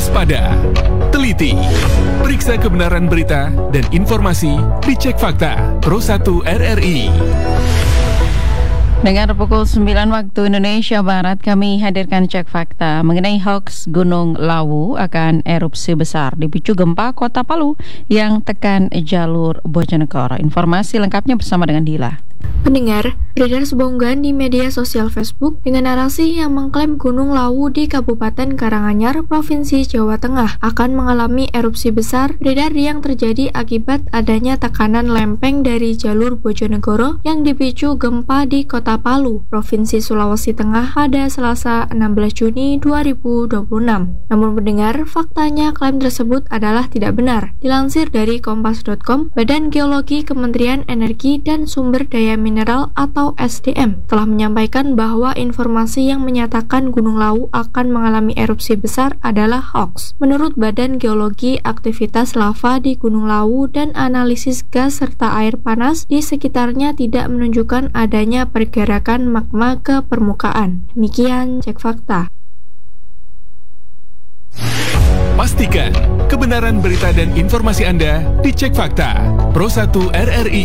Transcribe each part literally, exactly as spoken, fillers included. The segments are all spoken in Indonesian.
waspada, teliti, periksa kebenaran berita dan informasi, dicek fakta. Pro satu R R I. Dengar pukul sembilan waktu Indonesia Barat, kami hadirkan cek fakta mengenai hoax Gunung Lawu akan erupsi besar dipicu gempa Kota Palu yang tekan jalur Bojonegoro. Informasi lengkapnya bersama dengan Dila. Pendengar, beredar sebuah unggahan di media sosial Facebook dengan narasi yang mengklaim Gunung Lawu di Kabupaten Karanganyar, Provinsi Jawa Tengah akan mengalami erupsi besar. Beredar yang terjadi akibat adanya tekanan lempeng dari jalur Bojonegoro yang dipicu gempa di Kota Palu, Provinsi Sulawesi Tengah pada Selasa enam belas Juni dua ribu dua puluh enam. Namun pendengar, faktanya klaim tersebut adalah tidak benar. Dilansir dari kompas titik com, Badan Geologi Kementerian Energi dan Sumber Daya Mineral atau S D M telah menyampaikan bahwa informasi yang menyatakan Gunung Lawu akan mengalami erupsi besar adalah hoax. Menurut Badan Geologi, aktivitas lava di Gunung Lawu dan analisis gas serta air panas di sekitarnya tidak menunjukkan adanya pergerakan magma ke permukaan. Demikian cek fakta. Pastikan kebenaran berita dan informasi Anda dicek fakta. Pro satu R R I.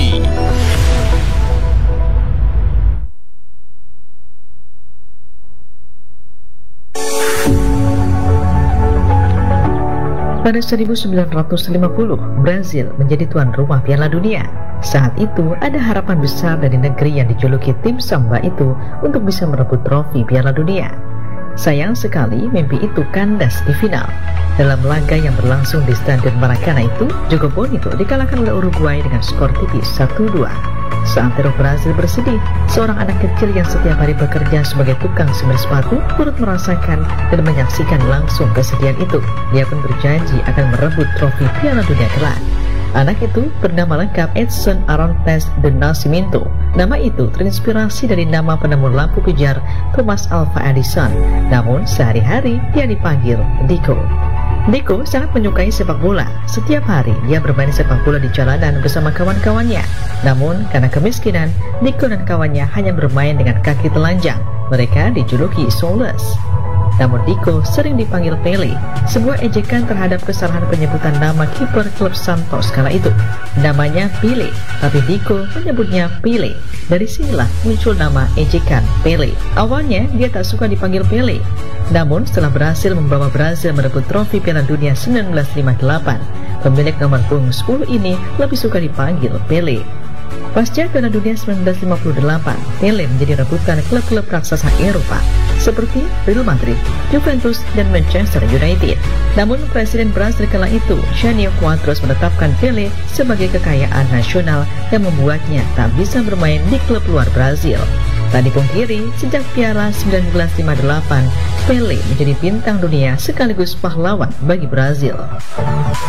Pada seribu sembilan ratus lima puluh, Brazil menjadi tuan rumah Piala Dunia. Saat itu, ada harapan besar dari negeri yang dijuluki tim Samba itu untuk bisa merebut trofi Piala Dunia. Sayang sekali, mimpi itu kandas di final. Dalam laga yang berlangsung di Stadion Maracana itu, Jogo Bonito dikalahkan oleh Uruguay dengan skor tipis satu dua. Seantero Brazil bersedih, seorang anak kecil yang setiap hari bekerja sebagai tukang semir sepatu turut merasakan dan menyaksikan langsung kesedihan itu. Dia pun berjanji akan merebut trofi Piala Dunia kelak. Anak itu bernama lengkap Edson Arantes de Nascimento. Nama itu terinspirasi dari nama penemu lampu pijar Thomas Alva Edison. Namun sehari-hari dia dipanggil Dico. Dico sangat menyukai sepak bola. Setiap hari dia bermain sepak bola di jalanan bersama kawan-kawannya. Namun karena kemiskinan, Dico dan kawannya hanya bermain dengan kaki telanjang. Mereka dijuluki soulless. Namun Dico sering dipanggil Pele, sebuah ejekan terhadap kesalahan penyebutan nama kiper klub Santos kala itu. Namanya Pele, tapi Dico menyebutnya Pele. Dari sinilah muncul nama ejekan Pele. Awalnya dia tak suka dipanggil Pele. Namun setelah berhasil membawa Brazil merebut trofi Piala Dunia seribu sembilan ratus lima puluh delapan, pemilik nomor punggung sepuluh ini lebih suka dipanggil Pele. Pasca Piala Dunia seribu sembilan ratus lima puluh delapan, Pele menjadi rebutan klub-klub raksasa Eropa seperti Real Madrid, Juventus, dan Manchester United. Namun Presiden Brazil kala itu, Jânio Quadros, menetapkan Pele sebagai kekayaan nasional yang membuatnya tak bisa bermain di klub luar Brazil. Tak dipungkiri, sejak Piala seribu sembilan ratus lima puluh delapan, Pele menjadi bintang dunia sekaligus pahlawan bagi Brazil.